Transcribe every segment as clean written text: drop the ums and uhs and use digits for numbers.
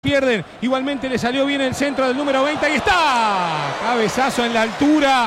Pierden, igualmente le salió bien el centro del número 20, ahí está, cabezazo en la altura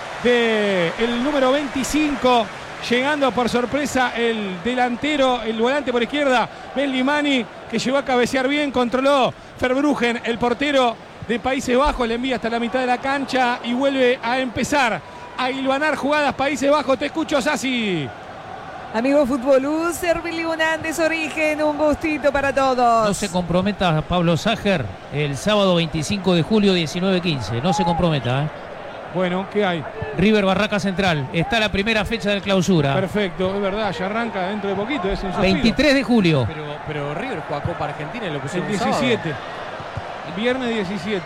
del número 25, llegando por sorpresa el delantero, el volante por izquierda, Ben Limani, que llegó a cabecear bien, controló Verbruggen, el portero de Países Bajos, le envía hasta la mitad de la cancha y vuelve a empezar a hilvanar jugadas Países Bajos. Te escucho, Sassi. Amigo Futbolú, Servilium Andes Origen, un gustito para todos. No se comprometa Pablo Sager el sábado 25 de julio 19:15. No se comprometa. Bueno, ¿qué hay? River Barraca Central. Está la primera fecha de clausura. Perfecto, es verdad, ya arranca dentro de poquito. Es un 23 de julio. Pero River juega Copa Argentina y lo pusieron el 17. Viernes 17.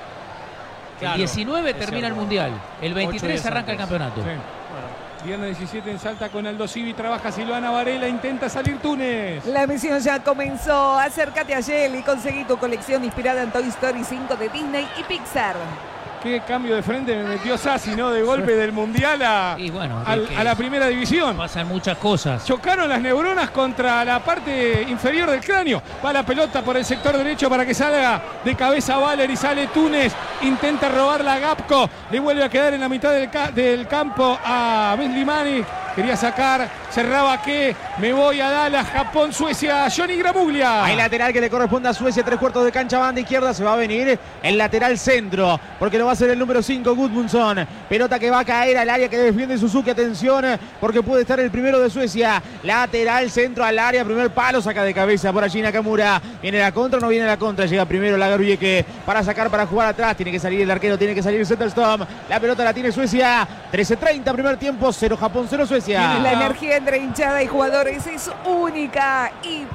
Claro, el 19 termina el Mundial. El 23 arranca el campeonato. Sí. Viernes 17 en Salta con Aldo Civi, trabaja Silvana Varela, intenta salir Túnez. La emisión ya comenzó. Acércate a Shell y conseguí tu colección inspirada en Toy Story 5 de Disney y Pixar. Qué cambio de frente me metió Sassi, ¿no? De golpe del Mundial a la primera división. Pasan muchas cosas. Chocaron las neuronas contra la parte inferior del cráneo. Va la pelota por el sector derecho para que salga de cabeza Valer y sale Túnez. Intenta robar la Gapco. Le vuelve a quedar en la mitad del campo a Ben Limani. Quería sacar, cerraba que me voy a Dallas, Japón, Suecia, Johnny Gramuglia. Hay lateral que le corresponde a Suecia, 3/4 de cancha, banda izquierda, se va a venir el lateral centro, porque lo va a hacer el número 5, Gudmundsson. Pelota que va a caer al área que defiende Suzuki, atención, porque puede estar el primero de Suecia. Lateral centro al área, primer palo, saca de cabeza por allí Nakamura. ¿Viene la contra o no viene la contra? Llega primero Lagerbielke para sacar, para jugar atrás, tiene que salir el arquero, tiene que salir Zetterström. La pelota la tiene Suecia, 13:30, primer tiempo, 0 Japón, 0 Suecia. La energía entre hinchada y jugadores es única.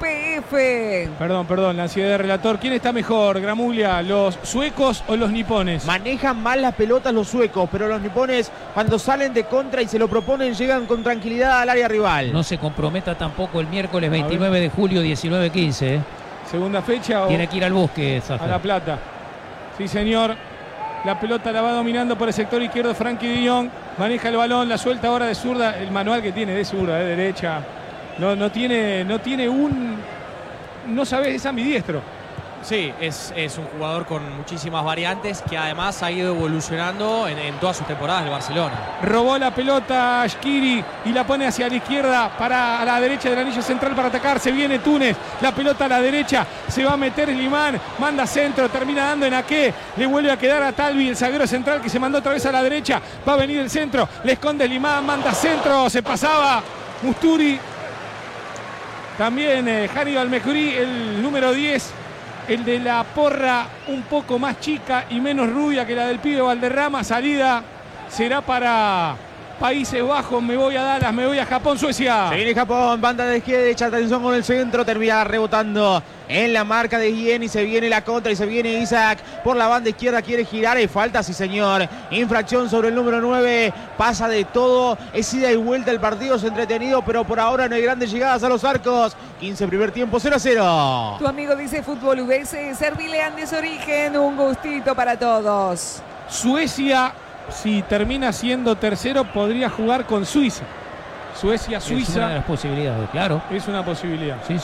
YPF. Perdón, la ansiedad del relator. ¿Quién está mejor, Gramuglia? ¿Los suecos o los nipones? Manejan mal las pelotas los suecos, pero los nipones, cuando salen de contra y se lo proponen, llegan con tranquilidad al área rival. No se comprometa tampoco el miércoles 29 de julio 19:15. ¿Segunda fecha o...? Tiene que ir al bosque, Sager. A La Plata. Sí, señor. La pelota la va dominando por el sector izquierdo Frankie de Jong. Maneja el balón, la suelta ahora de zurda. El manual que tiene de zurda, de derecha. No tiene un... No sabes, es ambidiestro. Sí, es un jugador con muchísimas variantes que además ha ido evolucionando en todas sus temporadas del Barcelona. Robó la pelota Shqiri y la pone hacia la izquierda para a la derecha del anillo central para atacar. Se viene Túnez, la pelota a la derecha, se va a meter Slimán, manda centro, termina dando en Ake, le vuelve a quedar a Talvi, el zaguero central que se mandó otra vez a la derecha. Va a venir el centro, le esconde Slimán, manda centro, se pasaba Musturi. También Hannibal Mejuri, el número 10. El de la porra un poco más chica y menos rubia que la del pibe Valderrama. Salida será para Países Bajos. Me voy a Dallas, me voy a Japón, Suecia. Se viene Japón, banda de izquierda, derecha, atención con el centro. Termina rebotando en la marca de Hien y se viene la contra y se viene Isaac por la banda izquierda. Quiere girar y falta, sí señor. Infracción sobre el número 9. Pasa de todo. Es ida y vuelta el partido, es entretenido, pero por ahora no hay grandes llegadas a los arcos. 15 primer tiempo, 0-0. Tu amigo dice Fútbol UBS, Servilium Andes Origen, un gustito para todos. Suecia, si termina siendo tercero, podría jugar con Suiza. Suecia, Suiza. Es una de las posibilidades, claro. Es una posibilidad. Sí.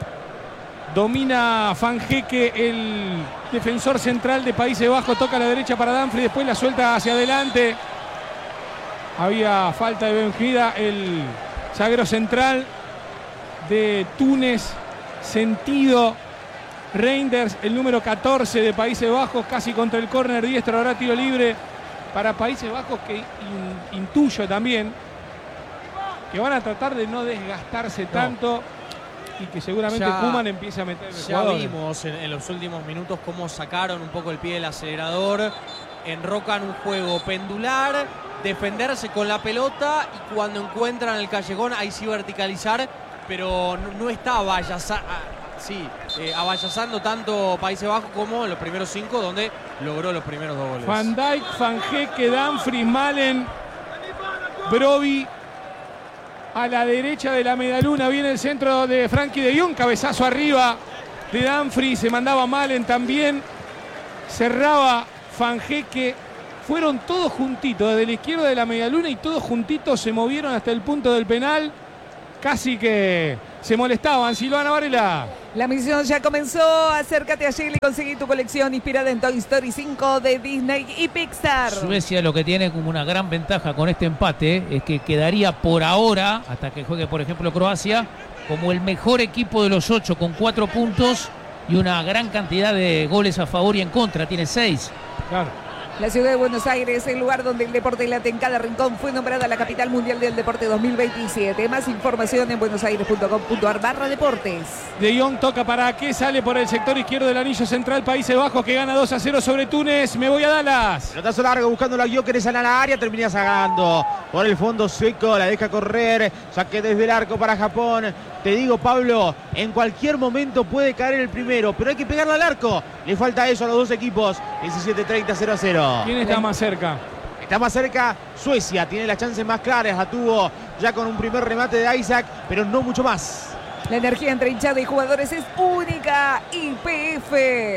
Domina Van Hecke, el defensor central de Países Bajos, toca a la derecha para Dumfries, después la suelta hacia adelante. Había falta de Benjida, el zaguero central de Túnez, sentido. Reinders, el número 14 de Países Bajos, casi contra el córner diestro, ahora tiro libre para Países Bajos, que intuyo también que van a tratar de no desgastarse tanto y que seguramente Koeman empiece a meter el jugador. Ya vimos en los últimos minutos cómo sacaron un poco el pie del acelerador, enrocan un juego pendular, defenderse con la pelota y cuando encuentran el callejón ahí sí verticalizar, pero no está avallazando tanto Países Bajos como en los primeros 5 donde logró los primeros 2 goles. Van Dijk, Van Hecke, Dumfries, Malen, Brobbey. A la derecha de la medialuna viene el centro de Frankie de Jong, cabezazo arriba de Dumfries, se mandaba Malen también, cerraba Van Hecke. Fueron todos juntitos, desde la izquierda de la medialuna y todos juntitos se movieron hasta el punto del penal. casi que se molestaban. Silvana Varela. La misión ya comenzó. Acércate a Shell y conseguí tu colección inspirada en Toy Story 5 de Disney y Pixar. Suecia lo que tiene como una gran ventaja con este empate es que quedaría por ahora, hasta que juegue por ejemplo Croacia, como el mejor equipo de los 8 con 4 puntos y una gran cantidad de goles a favor y en contra. Tiene 6. Claro. La ciudad de Buenos Aires, el lugar donde el deporte late en cada rincón, fue nombrada la capital mundial del deporte 2027. Más información en buenosaires.com.ar/deportes. De Jong toca para Ake, sale por el sector izquierdo del anillo central. Países Bajos que gana 2-0 sobre Túnez. Me voy a Dallas. Pelotazo largo buscando la Gyökeres a la área, termina sacando por el fondo Sueco, la deja correr, saque desde el arco para Japón. Te digo, Pablo, en cualquier momento puede caer el primero, pero hay que pegarle al arco. Le falta eso a los dos equipos. 17-30, 0-0. ¿Quién está más cerca? Está más cerca Suecia, tiene las chances más claras, la tuvo ya con un primer remate de Isaac, pero no mucho más. La energía entre hinchada y jugadores es única. YPF.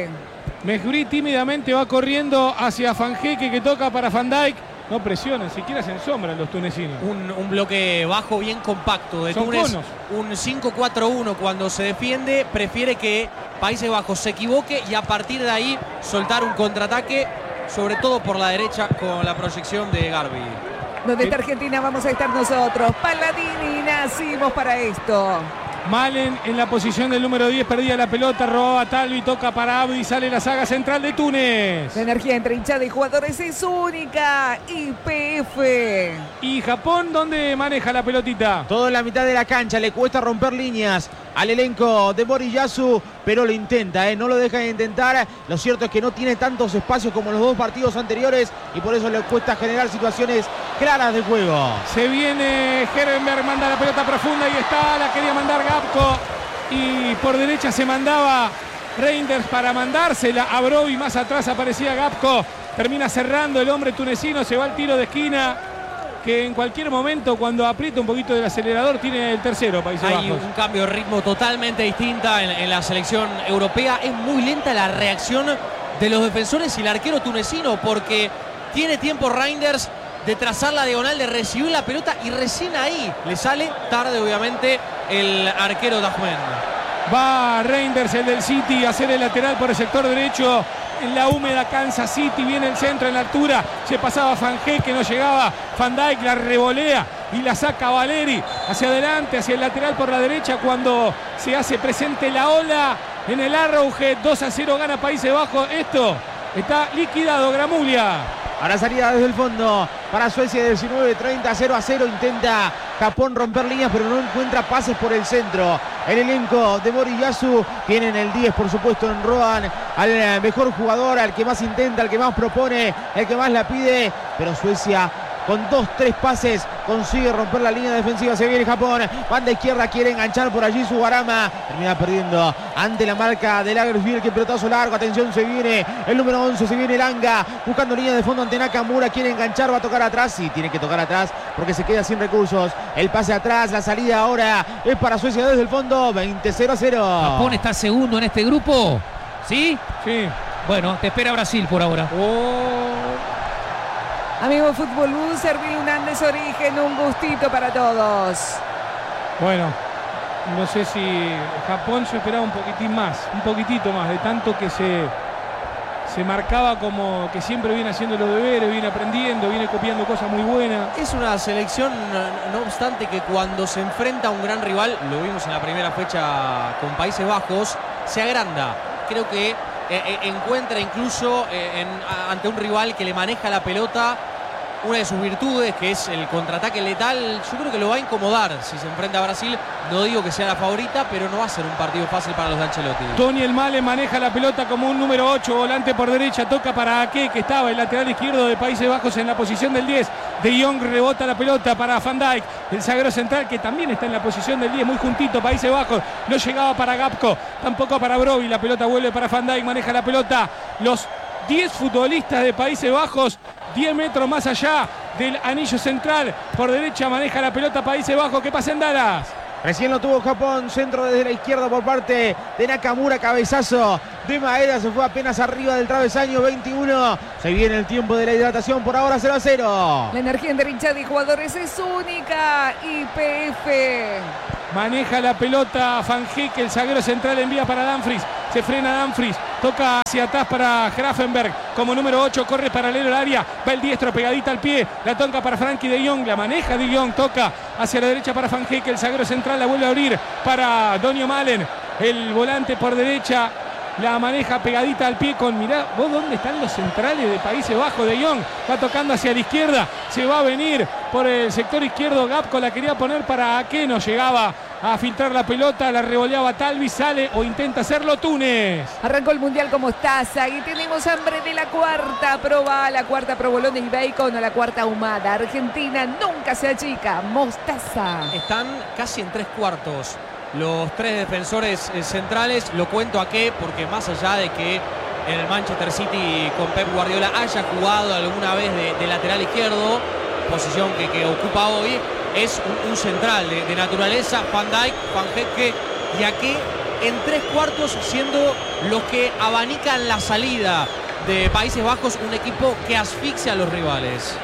Mejuri tímidamente va corriendo hacia Fanjeque que toca para Van Dijk. No presionan, siquiera se ensombran los tunecinos. Un bloque bajo bien compacto de Son Túnez. conos. Un 5-4-1 cuando se defiende. Prefiere que Países Bajos se equivoque y a partir de ahí soltar un contraataque, sobre todo por la derecha con la proyección de Garbi. Donde está Argentina vamos a estar nosotros. Paladini, nacimos para esto. Malen en la posición del número 10, perdía la pelota, robaba Talvi, toca para Abdi, sale la saga central de Túnez. La energía entre hinchada y jugadores es única. YPF. ¿Y Japón dónde maneja la pelotita? Todo en la mitad de la cancha, le cuesta romper líneas al elenco de Moriyasu, pero lo intenta, no lo deja de intentar. Lo cierto es que no tiene tantos espacios como los dos partidos anteriores y por eso le cuesta generar situaciones claras de juego. Se viene Herrenberg, manda la pelota profunda y está, la quería mandar Gapco y por derecha se mandaba Reinders para mandársela a Broby, más atrás aparecía Gapco, termina cerrando el hombre tunecino, se va al tiro de esquina, que en cualquier momento cuando aprieta un poquito del acelerador tiene el tercero Países Hay Bajos. un cambio de ritmo totalmente distinta en la selección europea. Es muy lenta la reacción de los defensores y el arquero tunecino porque tiene tiempo Reinders de trazar la diagonal, de recibir la pelota y recién ahí le sale tarde obviamente el arquero Dajmen. Va Reinders, el del City, a hacer el lateral por el sector derecho. En la húmeda Kansas City, viene el centro en la altura, se pasaba Fangé que no llegaba, Van Dijk la revolea y la saca Valeri hacia adelante, hacia el lateral por la derecha cuando se hace presente la ola en el Arrowhead. 2-0 gana Países Bajos, esto está liquidado. Gramulia. Ahora salida desde el fondo para Suecia, 19-30, 0-0. Intenta Japón romper líneas, pero no encuentra pases por el centro. El elenco de Moriyasu tienen el 10, por supuesto, en Rohan, al mejor jugador, al que más intenta, al que más propone, el que más la pide. Pero Suecia, con 2-3 pases, consigue romper la línea defensiva. Se viene Japón, banda izquierda, quiere enganchar por allí Sugarama, termina perdiendo ante la marca de Lagersville. Que pelotazo largo, atención, se viene el número 11, se viene Langa, buscando línea de fondo ante Nakamura, quiere enganchar, va a tocar atrás, sí, tiene que tocar atrás porque se queda sin recursos. El pase atrás, la salida ahora es para Suecia desde el fondo. 20-0-0. Japón está segundo en este grupo, ¿sí? Sí. Bueno, te espera Brasil por ahora. Amigo Fútbol Bus, servir un Andes Origen, un gustito para todos. Bueno, no sé si Japón se esperaba un poquitín más, un poquitito más, de tanto que se marcaba como que siempre viene haciendo los deberes, viene aprendiendo, viene copiando cosas muy buenas. Es una selección, no obstante, que cuando se enfrenta a un gran rival, lo vimos en la primera fecha con Países Bajos, se agranda. Creo que encuentra incluso ante un rival que le maneja la pelota una de sus virtudes, que es el contraataque letal. Yo creo que lo va a incomodar si se enfrenta a Brasil. No digo que sea la favorita, pero no va a ser un partido fácil para los de Ancelotti. Tony El Male maneja la pelota como un número 8, volante por derecha, toca para Ake, que estaba el lateral izquierdo de Países Bajos en la posición del 10. De Jong rebota la pelota para Van Dijk, el zaguero central que también está en la posición del 10, muy juntito. Países Bajos no llegaba para Gapco, tampoco para Broby. La pelota vuelve para Van Dijk, maneja la pelota. Los 10 futbolistas de Países Bajos, 10 metros más allá del anillo central. Por derecha maneja la pelota Países Bajos. ¿Qué pasa en Dallas? Recién lo tuvo Japón, centro desde la izquierda por parte de Nakamura, cabezazo de Maeda, se fue apenas arriba del travesaño. 21, se viene el tiempo de la hidratación, por ahora 0-0. La energía entre hinchada y jugadores es única. YPF. Maneja la pelota Fanjek, el zaguero central envía para Dumfries. Se frena Dumfries, toca hacia atrás para Grafenberg. Como número 8 corre paralelo al área. Va el diestro pegadita al pie. La toca para Frankie de Jong. La maneja de Jong. Toca hacia la derecha para Fanjek, el zaguero central. La vuelve a abrir para Donio Malen. El volante por derecha. La maneja pegadita al pie con, mirá, vos dónde están los centrales de Países Bajos. De Jong va tocando hacia la izquierda, se va a venir por el sector izquierdo. Gapco la quería poner para que no llegaba a filtrar la pelota, la revoleaba Talvi, sale o intenta hacerlo Túnez. Arrancó el Mundial como mostaza y tenemos hambre de la cuarta. Proba la cuarta provolone y bacon o la cuarta ahumada. Argentina nunca se achica, mostaza. Están casi en 3/4 los tres defensores centrales. Lo cuento a qué, porque más allá de que en el Manchester City con Pep Guardiola haya jugado alguna vez de lateral izquierdo, posición que ocupa hoy, es un central de naturaleza. Van Dijk, Fanjek y aquí en 3/4 siendo los que abanican la salida de Países Bajos, un equipo que asfixia a los rivales.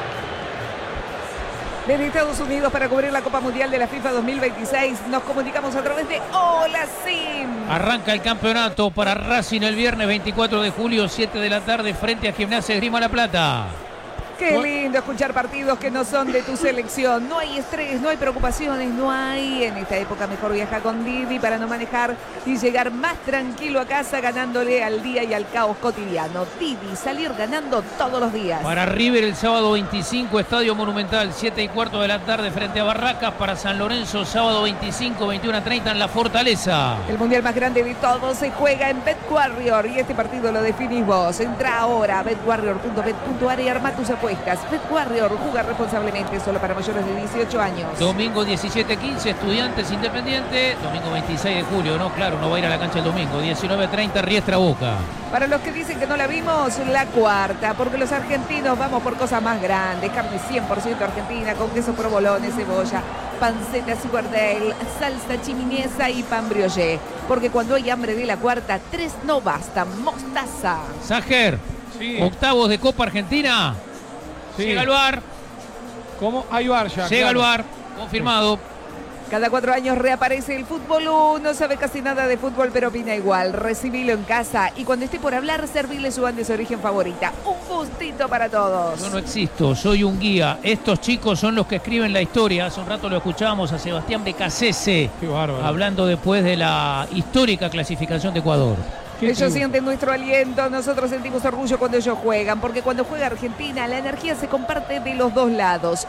Desde Estados Unidos para cubrir la Copa Mundial de la FIFA 2026 nos comunicamos a través de Hola Sim. Arranca el campeonato para Racing el viernes 24 de julio, 7 de la tarde, frente a Gimnasia Esgrima La Plata. Qué lindo escuchar partidos que no son de tu selección. No hay estrés, no hay preocupaciones, no hay. En esta época mejor viaja con Didi para no manejar y llegar más tranquilo a casa ganándole al día y al caos cotidiano. Didi, salir ganando todos los días. Para River el sábado 25, Estadio Monumental, 7:15 de la tarde frente a Barracas. Para San Lorenzo, sábado 25, 21:30 en La Fortaleza. El mundial más grande de todos se juega en BetWarrior y este partido lo definís vos. Entra ahora a betwarrior.bet.ar y arma tus apuestas. BetWarrior, juega responsablemente, solo para mayores de 18 años. Domingo 17:15, Estudiantes Independiente. Domingo 26 de julio, no, claro, no va a ir a la cancha el domingo. 19:30, Riestra Boca. Para los que dicen que no la vimos, la cuarta, porque los argentinos vamos por cosas más grandes. Carne 100% argentina, con queso provolone, cebolla, panceta Sugar-Dale, salsa chimiñesa y pan brioche. Porque cuando hay hambre de la cuarta, 3 no bastan. Mostaza. Sajer, Sí. octavos de Copa Argentina. Sí. Llega al VAR. ¿Cómo? Hay VAR ya. Llega al claro. VAR. Confirmado. Cada 4 años reaparece el fútbol. No sabe casi nada de fútbol, pero opina igual. Recibilo en casa y cuando esté por hablar, servirle su banda de su origen favorita. Un gustito para todos. Yo no existo, soy un guía. Estos chicos son los que escriben la historia. Hace un rato lo escuchábamos a Sebastián Becasese Qué bárbaro. hablando después de la histórica clasificación de Ecuador. Ellos sienten nuestro aliento, nosotros sentimos orgullo cuando ellos juegan, porque cuando juega Argentina la energía se comparte de los dos lados.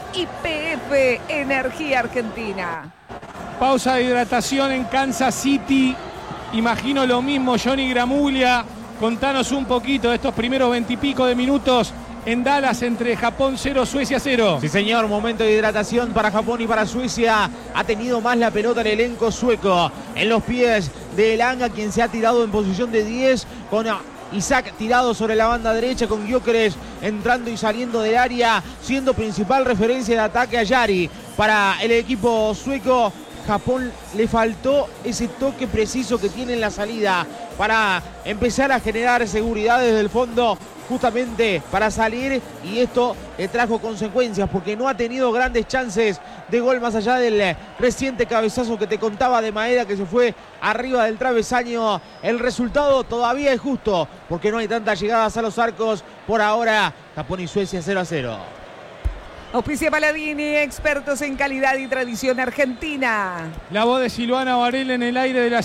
YPF, Energía Argentina. Pausa de hidratación en Kansas City. Imagino lo mismo, Johnny Gramuglia. Contanos un poquito de estos primeros 20 y pico de minutos en Dallas entre Japón 0, Suecia 0. Sí, señor, momento de hidratación para Japón y para Suecia. Ha tenido más la pelota el elenco sueco en los pies de Elanga, quien se ha tirado en posición de 10 con Isaac tirado sobre la banda derecha, con Gyökeres entrando y saliendo del área, siendo principal referencia de ataque a Yari. Para el equipo sueco, Japón le faltó ese toque preciso que tiene en la salida para empezar a generar seguridad desde el fondo, justamente para salir, y esto le trajo consecuencias porque no ha tenido grandes chances de gol más allá del reciente cabezazo que te contaba de Maeda, que se fue arriba del travesaño. El resultado todavía es justo porque no hay tantas llegadas a los arcos. Por ahora, Japón y Suecia 0-0. Auspicia Paladini, expertos en calidad y tradición argentina. La voz de Silvana Varela en el aire de la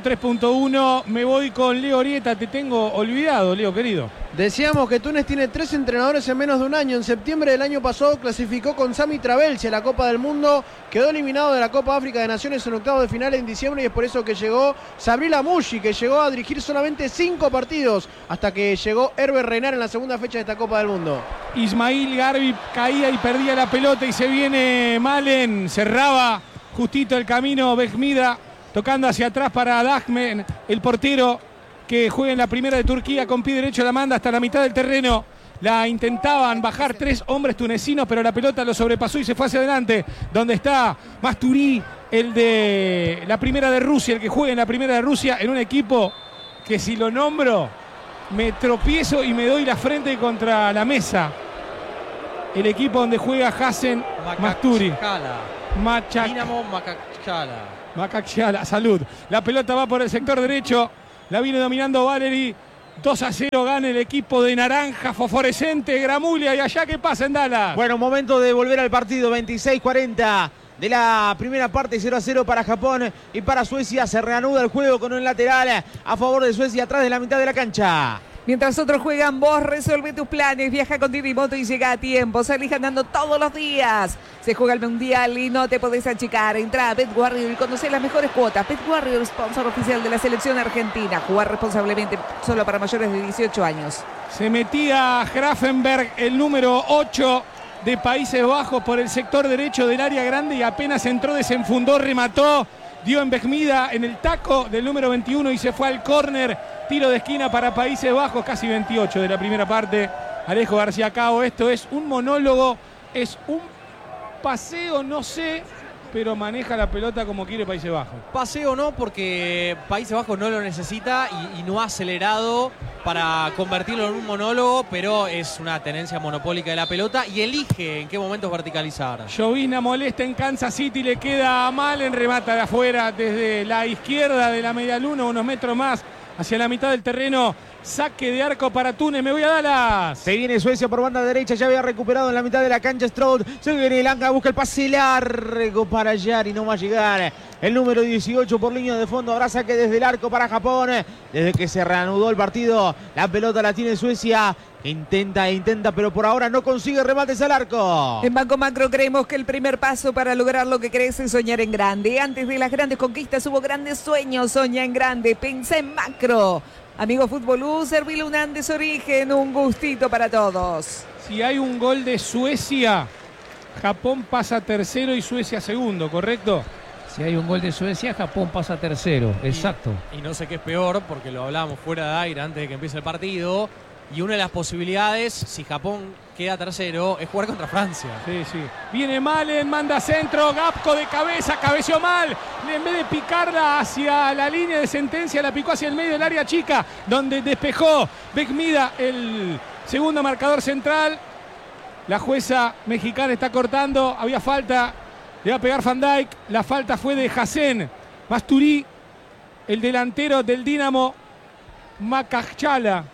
103.1. Me voy con Leo Orieta. Te tengo olvidado, Leo, querido. Decíamos que Túnez tiene 3 entrenadores en menos de un año. En septiembre del año pasado clasificó con Sami Trabelsi a la Copa del Mundo. Quedó eliminado de la Copa África de Naciones en octavos de final en diciembre, y es por eso que llegó Sabri Lamouchi, que llegó a dirigir solamente 5 partidos hasta que llegó Herbert Renard en la segunda fecha de esta Copa del Mundo. Ismail Garbi caía y perdía la pelota y se viene Malen. Cerraba justito el camino Behmida, tocando hacia atrás para Dagmen, el portero que juega en la primera de Turquía, con pie derecho la manda hasta la mitad del terreno. La intentaban bajar 3 hombres tunecinos, pero la pelota lo sobrepasó y se fue hacia adelante, donde está Masturi, el de la primera de Rusia, el que juega en la primera de Rusia, en un equipo que, si lo nombro, me tropiezo y me doy la frente contra la mesa. El equipo donde juega Hasan Masturi. Dinamo Makachkala. Macacciala, salud. La pelota va por el sector derecho. La viene dominando Valery. 2-0 gana el equipo de naranja fosforescente Gramulia. ¿Y allá qué pasa en Dallas? Bueno, momento de volver al partido. 26-40 de la primera parte. 0-0 para Japón y para Suecia. Se reanuda el juego con un lateral a favor de Suecia atrás de la mitad de la cancha. Mientras otros juegan, vos resuelve tus planes. Viaja con Dirimoto y llega a tiempo. Salís ganando todos los días. Se juega el Mundial y no te podés achicar. Entra a BetWarrior y conocé las mejores cuotas. BetWarrior, sponsor oficial de la selección argentina. Jugar responsablemente, solo para mayores de 18 años. Se metía Grafenberg, el número 8 de Países Bajos, por el sector derecho del área grande y apenas entró, desenfundó, remató. Dio en Bejmida en el taco del número 21 y se fue al córner. Tiro de esquina para Países Bajos, casi 28 de la primera parte. Alejo García Cao, esto es un monólogo, es un paseo, no sé, pero maneja la pelota como quiere Países Bajos. Paseo no, porque Países Bajos no lo necesita y no ha acelerado para convertirlo en un monólogo, pero es una tenencia monopólica de la pelota y elige en qué momentos verticalizar. Llovina molesta en Kansas City, le queda mal en remata de afuera desde la izquierda de la media luna, unos metros más hacia la mitad del terreno. Saque de arco para Túnez, me voy a Dallas. Se viene Suecia por banda derecha, ya había recuperado en la mitad de la cancha Stroud. Se viene Elanga, busca el pase largo para Yari, no va a llegar. El número 18 por línea de fondo, habrá saque desde el arco para Japón. Desde que se reanudó el partido, la pelota la tiene Suecia. Intenta, pero por ahora no consigue remates al arco. En Banco Macro creemos que el primer paso para lograr lo que crees es soñar en grande. Antes de las grandes conquistas hubo grandes sueños. Soña en grande, pensá en macro. Amigo Fútbol, servile un Andes Origen, un gustito para todos. Si hay un gol de Suecia, Japón pasa tercero y Suecia segundo, ¿correcto? Si hay un gol de Suecia, Japón pasa tercero, exacto. Y no sé qué es peor, porque lo hablábamos fuera de aire antes de que empiece el partido. Y una de las posibilidades, si Japón queda tercero, es jugar contra Francia. Sí. Viene Malen, manda centro, Gapco de cabeza, cabeció mal. En vez de picarla hacia la línea de sentencia, la picó hacia el medio del área chica, donde despejó Bejmida, el segundo marcador central. La jueza mexicana está cortando, había falta, le va a pegar Van Dijk. La falta fue de Hassen Masturí, el delantero del Dinamo Macacciala,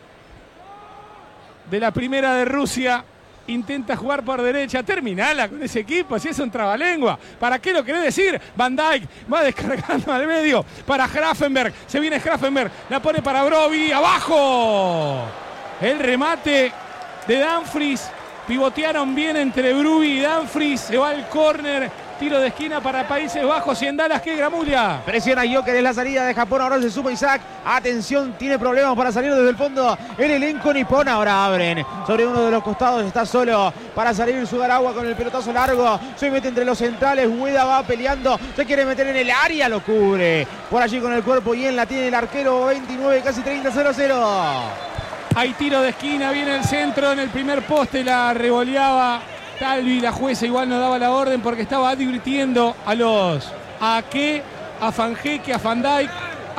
de la primera de Rusia. Intenta jugar por derecha, terminala con ese equipo, si es un trabalengua. ¿Para qué lo querés decir? Van Dijk va descargando al medio para Grafenberg, se viene Grafenberg, la pone para Broby, abajo. El remate de Dumfries, pivotearon bien entre Broby y Dumfries, se va al córner. Tiro de esquina para Países Bajos y en Dallas, ¿qué, Gramulia? Presiona Joker, es la salida de Japón, ahora se suma Isaac. Atención, tiene problemas para salir desde el fondo. El elenco nipón, ahora abren. Sobre uno de los costados está solo para salir Sugarawa con el pelotazo largo. Se mete entre los centrales, Ueda va peleando, se quiere meter en el área, lo cubre. Por allí con el cuerpo y la tiene el arquero, 29, casi 30, 0-0. Hay tiro de esquina, viene el centro, en el primer poste la revoleaba Talvi, la jueza igual no daba la orden porque estaba advirtiendo a Ake, a Fanjeke, a Van Dijk,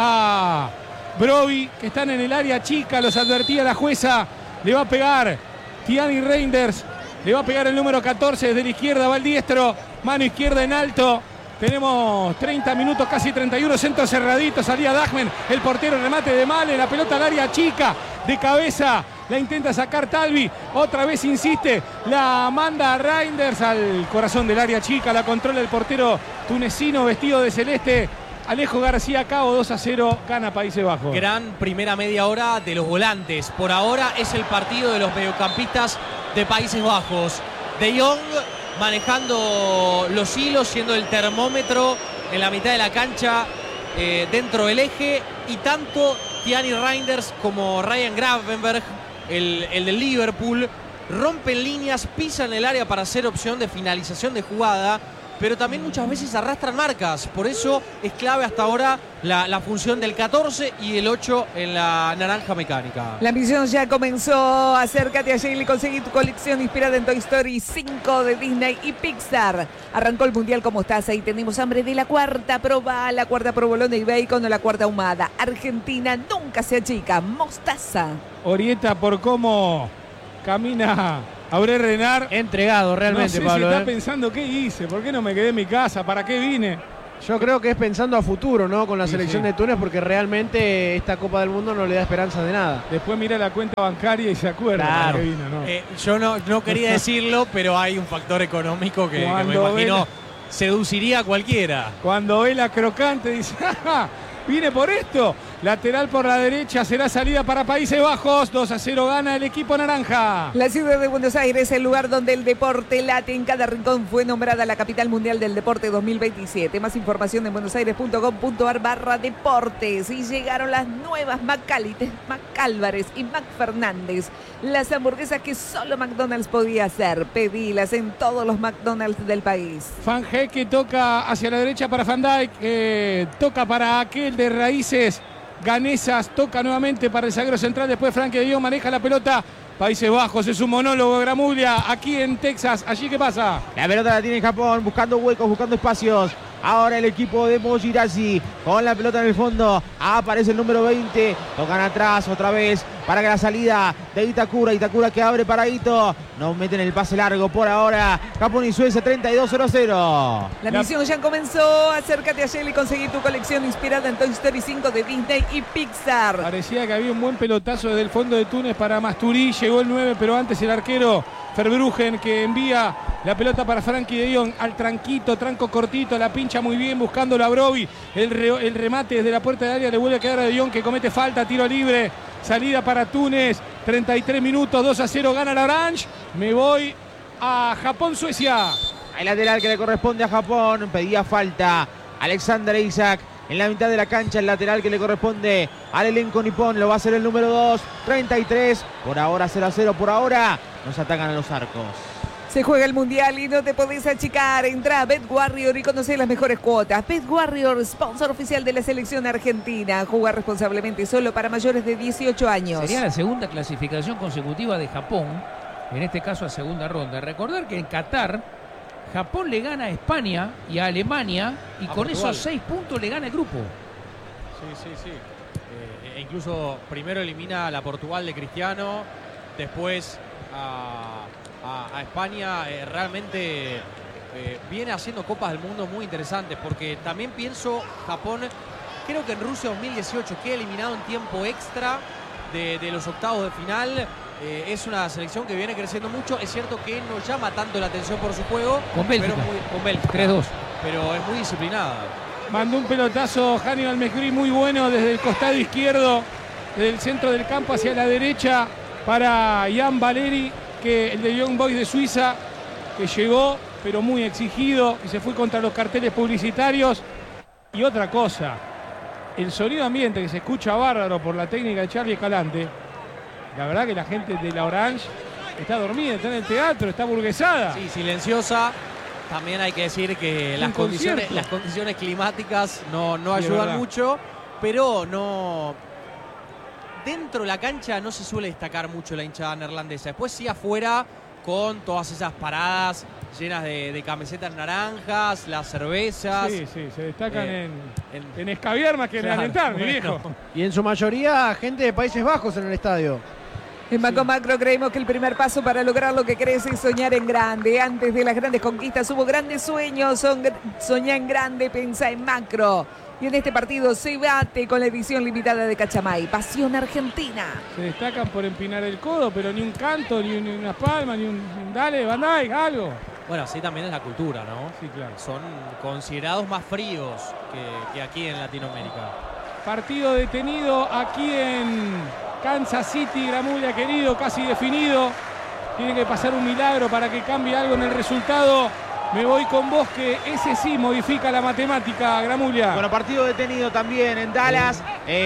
a Broby, que están en el área chica, los advertía la jueza. Le va a pegar Tiani Reinders, le va a pegar el número 14 desde la izquierda, va el diestro, mano izquierda en alto. Tenemos 30 minutos, casi 31, centro cerradito, salía Dagmen, el portero, remate de Malen, la pelota al área chica, de cabeza, la intenta sacar Talvi, otra vez insiste, la manda a Reinders al corazón del área chica, la controla el portero tunecino vestido de celeste, Alejo García Cao. 2-0, gana Países Bajos. Gran primera media hora de los volantes, por ahora es el partido de los mediocampistas de Países Bajos. De Jong manejando los hilos, siendo el termómetro en la mitad de la cancha, dentro del eje, y tanto Tiani Reinders como Ryan Gravenberch, el del Liverpool, rompen líneas, pisan el área para hacer opción de finalización de jugada, pero también muchas veces arrastran marcas. Por eso es clave hasta ahora la función del 14 y el 8 en la naranja mecánica. La misión ya comenzó. Acércate a Yale y conseguí tu colección inspirada en Toy Story 5 de Disney y Pixar. Arrancó el Mundial como estás. Ahí tenemos hambre de la cuarta. Probá la cuarta provolone y bacon o la cuarta ahumada. Argentina nunca se achica. Mostaza. Orieta, por cómo camina Auré Renard. Entregado realmente, no sé Pablo. Si está pensando, ¿qué hice? ¿Por qué no me quedé en mi casa? ¿Para qué vine? Yo creo que es pensando a futuro, ¿no? Con la selección de Túnez, porque realmente esta Copa del Mundo no le da esperanza de nada. Después mira la cuenta bancaria y se acuerda. Claro. Que vino, ¿no? Yo no quería decirlo, pero hay un factor económico que me imagino seduciría a cualquiera. Cuando ve la crocante dice, ¡ja! Viene por esto. Lateral por la derecha, será salida para Países Bajos. 2-0 gana el equipo naranja. La ciudad de Buenos Aires, el lugar donde el deporte late en cada rincón, fue nombrada la capital mundial del deporte 2027. Más información en buenosaires.com.ar/deportes. Y llegaron las nuevas McAllister, McAlvarez y McFernández. Las hamburguesas que solo McDonald's podía hacer. Pedilas en todos los McDonald's del país. Fangé que toca hacia la derecha para Van Dijk. Toca para aquel de raíces ganesas, toca nuevamente para el zaguero central, después Frenkie de Jong maneja la pelota. Países Bajos, es un monólogo, Gramulia, aquí en Texas. ¿Allí qué pasa? La pelota la tiene Japón, buscando huecos, buscando espacios. Ahora el equipo de Moshirashi con la pelota en el fondo. Aparece el número 20. Tocan atrás otra vez para que la salida de Itakura. Itakura que abre para Ito. No meten el pase largo por ahora. Japón y Suecia 32-0-0. La misión ya comenzó. Acércate a Shell y conseguí tu colección inspirada en Toy Story 5 de Disney y Pixar. Parecía que había un buen pelotazo desde el fondo de Túnez para Masturí. Llegó el 9, pero antes el arquero Verbruggen que envía la pelota para Frenkie de Jong al tranco cortito, la pincha muy bien buscando a Brovi. El remate desde la puerta de área le vuelve a quedar a de Jong que comete falta, tiro libre, salida para Túnez, 33 minutos, 2-0 gana la Orange. Me voy a Japón-Suecia. El lateral que le corresponde a Japón, pedía falta Alexander Isak. En la mitad de la cancha, el lateral que le corresponde al elenco nipón, lo va a hacer el número 2, 33. Por ahora 0-0, por ahora nos atacan a los arcos. Se juega el Mundial y no te podés achicar. Entra a BetWarrior y conoce las mejores cuotas. BetWarrior, sponsor oficial de la selección argentina. Juega responsablemente, solo para mayores de 18 años. Sería la segunda clasificación consecutiva de Japón, en este caso a segunda ronda. Recordar que en Qatar Japón le gana a España y a Alemania y con Portugal. esos 6 puntos le gana el grupo. Sí. E incluso primero elimina a la Portugal de Cristiano, después a España. Realmente viene haciendo Copas del Mundo muy interesantes, porque también pienso Japón, creo que en Rusia 2018 queda eliminado en tiempo extra de los octavos de final. Es una selección que viene creciendo mucho. Es cierto que no llama tanto la atención por su juego, Con Bélgica. con Bélgica, 3-2. pero es muy disciplinada. Mandó un pelotazo Hannibal Mejbri muy bueno desde el costado izquierdo, desde el centro del campo hacia la derecha para Jan Valeri, que el de Young Boys de Suiza, que llegó pero muy exigido y se fue contra los carteles publicitarios. Y otra cosa, el sonido ambiente que se escucha bárbaro por la técnica de Charlie Escalante. La verdad que la gente de la Orange está dormida, está en el teatro, está burguesada. Sí, silenciosa. También hay que decir que las condiciones climáticas no ayudan verdad. mucho, pero no. Dentro de la cancha no se suele destacar mucho la hinchada neerlandesa. Después sí afuera, con todas esas paradas llenas de camisetas naranjas, las cervezas. Sí, se destacan en escabiar más que en alentar, mi viejo. Y en su mayoría gente de Países Bajos en el estadio. En Banco Macro creemos que el primer paso para lograr lo que querés es soñar en grande. Antes de las grandes conquistas hubo grandes sueños. Soñá en grande, pensá en macro. Y en este partido se bate con la edición limitada de Cachamay. Pasión argentina. Se destacan por empinar el codo, pero ni un canto, ni unas palmas, ni un dale, Van Dijk, algo. Bueno, así también es la cultura, ¿no? Sí, claro. Son considerados más fríos que aquí en Latinoamérica. Partido detenido aquí en Kansas City, Gramulia querido, casi definido. Tiene que pasar un milagro para que cambie algo en el resultado. Me voy con vos, que ese sí modifica la matemática, Gramulia. Bueno, partido detenido también en Dallas.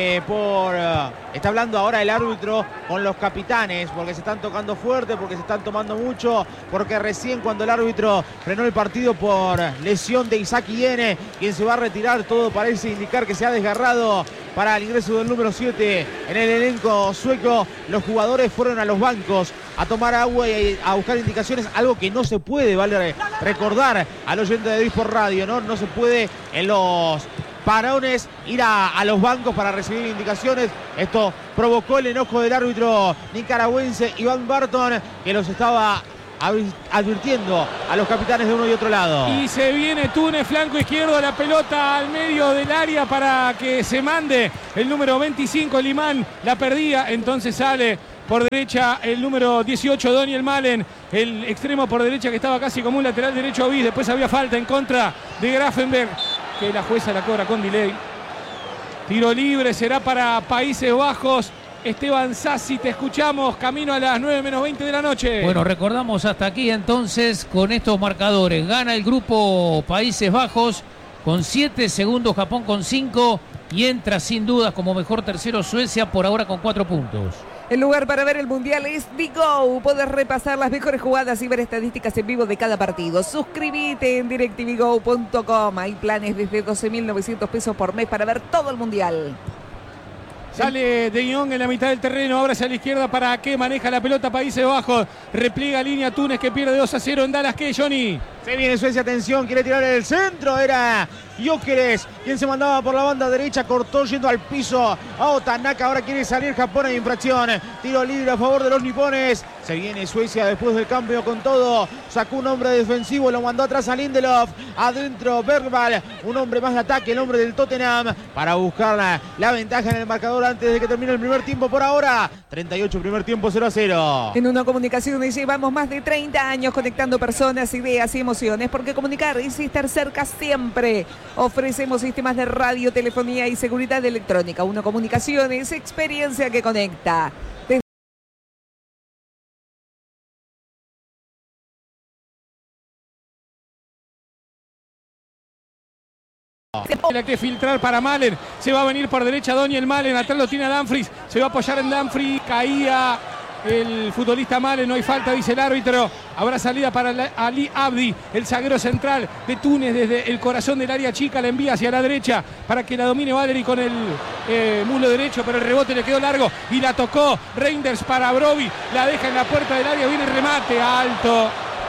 Está hablando ahora el árbitro con los capitanes, porque se están tocando fuerte, porque se están tomando mucho, porque recién cuando el árbitro frenó el partido por lesión de Isaac Iene, quien se va a retirar, todo parece indicar que se ha desgarrado para el ingreso del número 7 en el elenco sueco. Los jugadores fueron a los bancos a tomar agua y a buscar indicaciones, algo que no se puede, vale recordar al oyente de Disport Radio, no se puede en los parones ir a los bancos para recibir indicaciones. Esto provocó el enojo del árbitro nicaragüense Iván Barton, que los estaba advirtiendo a los capitanes de uno y otro lado. Y se viene Túnez, flanco izquierdo, la pelota al medio del área para que se mande el número 25, el imán, la perdía, entonces sale por derecha el número 18, Daniel Malen, el extremo por derecha que estaba casi como un lateral derecho a Bis. Después había falta en contra de Grafenberg, que la jueza la cobra con delay. Tiro libre será para Países Bajos. Esteban Sassi, te escuchamos, camino a las 9 menos 20 de la noche. Bueno, recordamos hasta aquí entonces con estos marcadores. Gana el grupo Países Bajos con 7, segundo Japón con 5 y entra sin dudas como mejor tercero Suecia, por ahora con 4 puntos. El lugar para ver el Mundial es DiGo. Podés repasar las mejores jugadas y ver estadísticas en vivo de cada partido. Suscríbete en DirecTVGo.com. Hay planes desde 12.900 pesos por mes para ver todo el Mundial. Sale De Jong en la mitad del terreno, ahora hacia la izquierda para que maneja la pelota Países Bajos. Repliega línea Túnez que pierde 2-0 en Dallas. ¿Qué, Johnny? Se viene Suecia, atención, quiere tirar el centro, era Gyökeres quien se mandaba por la banda derecha, cortó yendo al piso a Otanaka, ahora quiere salir Japón en infracción, tiro libre a favor de los nipones. Se viene Suecia después del cambio con todo, sacó un hombre defensivo, lo mandó atrás a Lindelof, adentro Bergvall, un hombre más de ataque, el hombre del Tottenham, para buscar la ventaja en el marcador antes de que termine el primer tiempo. Por ahora 38 primer tiempo, 0-0. En Uno Comunicaciones llevamos más de 30 años conectando personas, ideas y emociones, porque comunicar es estar cerca siempre. Ofrecemos sistemas de radio, telefonía y seguridad electrónica. Uno Comunicaciones, experiencia que conecta. La que filtrar para Malen, se va a venir por derecha Daniel Malen, atrás lo tiene a Dumfries, se va a apoyar en Dumfries, caía el futbolista Malen, no hay falta, dice el árbitro. Habrá salida para Ali Abdi, el zaguero central de Túnez, desde el corazón del área chica, la envía hacia la derecha para que la domine Valery con el muslo derecho, pero el rebote le quedó largo y la tocó Reinders para Broby, la deja en la puerta del área, viene el remate alto,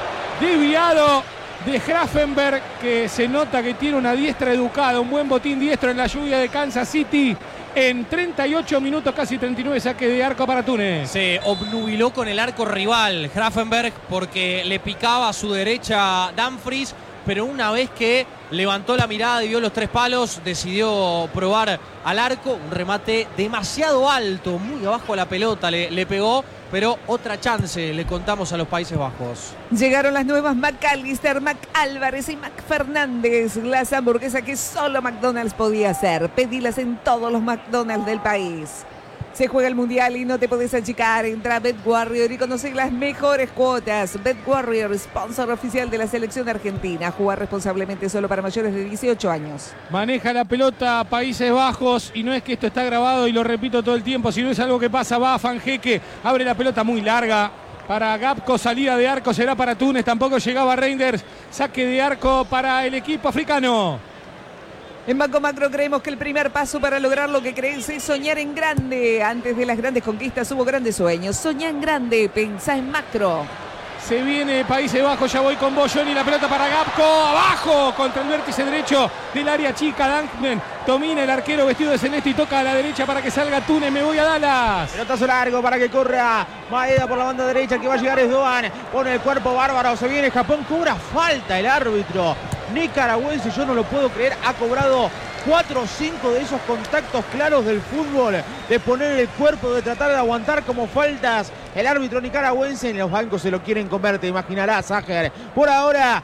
desviado de Grafenberg, que se nota que tiene una diestra educada, un buen botín diestro en la lluvia de Kansas City. En 38 minutos, casi 39, saque de arco para Túnez. Se obnubiló con el arco rival Grafenberg porque le picaba a su derecha Dumfries, pero una vez que levantó la mirada y vio los 3 palos, decidió probar al arco. Un remate demasiado alto, muy abajo a la pelota le pegó, pero otra chance le contamos a los Países Bajos. Llegaron las nuevas McAllister, McAlvarez y McFernández, las hamburguesas que solo McDonald's podía hacer. Pedilas en todos los McDonald's del país. Se juega el Mundial y no te podés achicar. Entra BetWarrior y conoce las mejores cuotas. BetWarrior, sponsor oficial de la selección argentina. Jugar responsablemente, solo para mayores de 18 años. Maneja la pelota Países Bajos y no es que esto está grabado y lo repito todo el tiempo, sino es algo que pasa. Va a Fanjeque, abre la pelota muy larga para Gapco, salida de arco será para Túnez, tampoco llegaba Reinders. Saque de arco para el equipo africano. En Banco Macro creemos que el primer paso para lograr lo que crees es soñar en grande. Antes de las grandes conquistas hubo grandes sueños. Soñá en grande, pensá en macro. Se viene Países Bajos, ya voy con Bollón y la pelota para Gapco, abajo contra el vértice derecho del área chica. Dankman domina el arquero vestido de celeste y toca a la derecha para que salga Túnez. Me voy a Dallas. Pelotazo largo para que corra Maeda por la banda derecha, que va a llegar es Doan, pone el cuerpo bárbaro, se viene Japón, cobra falta el árbitro nicaragüense, yo no lo puedo creer, ha cobrado 4 o 5 de esos contactos claros del fútbol, de poner el cuerpo, de tratar de aguantar como faltas. El árbitro nicaragüense, en los bancos se lo quieren comer, te imaginarás, Sager. Por ahora,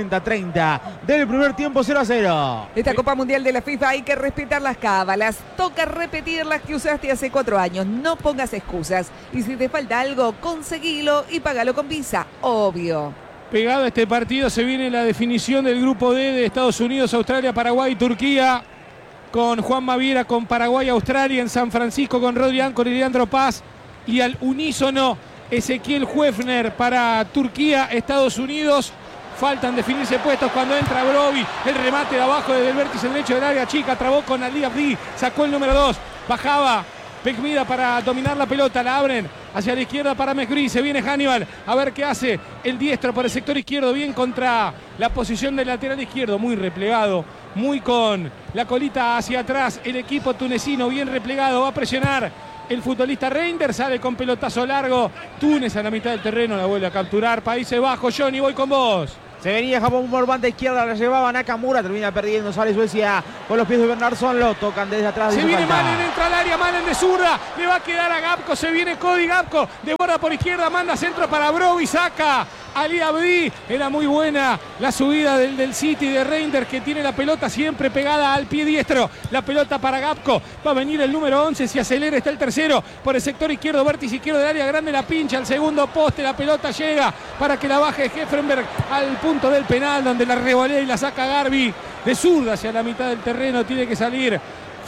40-30 del primer tiempo, 0-0. Esta Copa Mundial de la FIFA hay que respetar las cábalas. Toca repetir las que usaste hace 4 años. No pongas excusas. Y si te falta algo, conseguilo y págalo con Visa. Obvio. Pegado a este partido se viene la definición del grupo D de Estados Unidos, Australia, Paraguay y Turquía. Con Juan Maviera, con Paraguay, Australia, en San Francisco con Rodri Ancor y Leandro Paz. Y al unísono Ezequiel Huefner para Turquía, Estados Unidos. Faltan definirse puestos cuando entra Broby. El remate de abajo desde el vértice derecho del área chica. Trabó con Ali Abdi. Sacó el número 2. Bajaba Pekmida para dominar la pelota. La abren hacia la izquierda para Mesgri. Se viene Hannibal. A ver qué hace el diestro por el sector izquierdo. Bien contra la posición del lateral izquierdo. Muy replegado. Muy con la colita hacia atrás. El equipo tunecino bien replegado. Va a presionar el futbolista Reinders, sale con pelotazo largo. Túnez a la mitad del terreno, la vuelve a capturar. Países Bajos, Johnny, voy con vos. Se venía Japón por banda izquierda, la llevaba Nakamura, termina perdiendo, sale Suecia con los pies de Bernardsson, lo tocan desde atrás. Se viene Malen, entra al área, Malen de zurda, le va a quedar a Gapco, se viene Cody Gapco, de borda por izquierda, manda centro para Broby, saca Ali Abdi, era muy buena la subida del City de Reinders, que tiene la pelota siempre pegada al pie diestro, la pelota para Gapco, va a venir el número 11, si acelera está el tercero, por el sector izquierdo, vértice izquierdo del área grande, la pincha, al segundo poste, la pelota llega para que la baje Heffenberg al punto del penal, donde la revolea y la saca Garbi, de zurda hacia la mitad del terreno, tiene que salir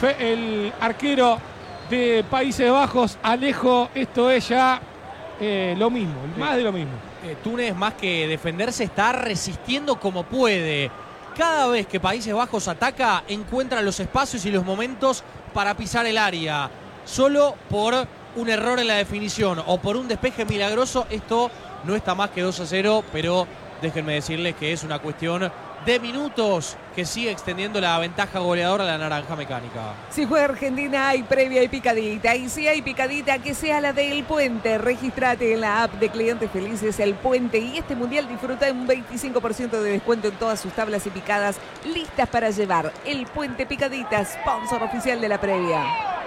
el arquero de Países Bajos, Alejo, esto es ya lo mismo, más de lo mismo. Túnez, más que defenderse, está resistiendo como puede. Cada vez que Países Bajos ataca, encuentra los espacios y los momentos para pisar el área. Solo por un error en la definición o por un despeje milagroso, esto no está más que 2-0, pero déjenme decirles que es una cuestión de minutos que sigue extendiendo la ventaja goleadora a la naranja mecánica. Si juega Argentina hay previa y picadita, y si hay picadita que sea la del Puente. Regístrate en la app de Clientes Felices El Puente y este mundial disfruta de un 25% de descuento en todas sus tablas y picadas listas para llevar. El Puente Picadita, sponsor oficial de la previa.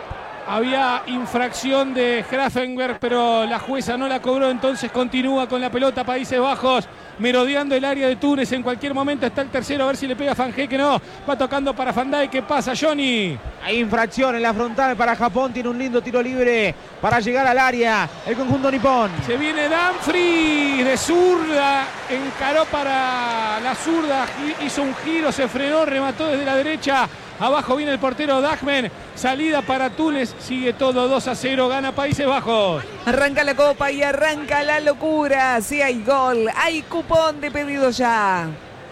Había infracción de Grafenberg, pero la jueza no la cobró, entonces continúa con la pelota Países Bajos, merodeando el área de Túnez. En cualquier momento está el tercero, a ver si le pega Fangé, que no. Va tocando para Fandai, ¿qué pasa, Johnny? Hay infracción en la frontal para Japón, tiene un lindo tiro libre para llegar al área, el conjunto nipón. Se viene Dumfries de zurda, encaró para la zurda, hizo un giro, se frenó, remató desde la derecha. Abajo viene el portero Dagmen, salida para Túnez, sigue todo 2-0, gana Países Bajos. Arranca la copa y arranca la locura. Si hay gol, hay cupón de pedido ya.